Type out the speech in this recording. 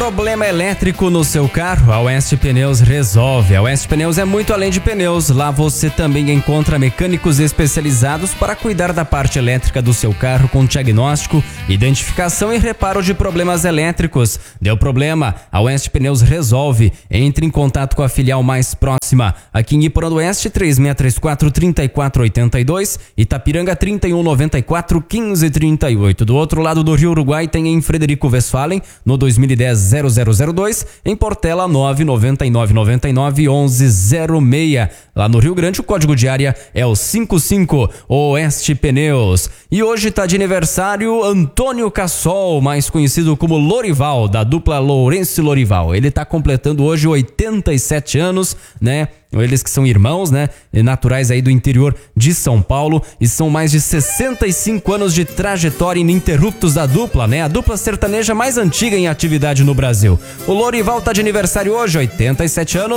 Problema elétrico no seu carro? A Oeste Pneus resolve. A Oeste Pneus é muito além de pneus. Lá você também encontra mecânicos especializados para cuidar da parte elétrica do seu carro com diagnóstico, identificação e reparo de problemas elétricos. Deu problema? A Oeste Pneus resolve. Entre em contato com a filial mais próxima. Aqui em Iporã do Oeste, 3634-3482, Itapiranga 3194-1538. Do outro lado do Rio Uruguai tem em Frederico Westphalen, no 2010-0002, em Portela 99999-1106. Lá no Rio Grande o código de área é o 55, Oeste Pneus. E hoje tá de aniversário Antônio Cassol, mais conhecido como Lorival, da dupla Lourenço e Lorival. Ele tá completando hoje 87 anos, né? Eles que são irmãos, né? Naturais aí do interior de São Paulo, e são mais de 65 anos de trajetória ininterruptos da dupla, né? A dupla sertaneja mais antiga em atividade no Brasil. O Lorival tá de aniversário hoje, 87 anos.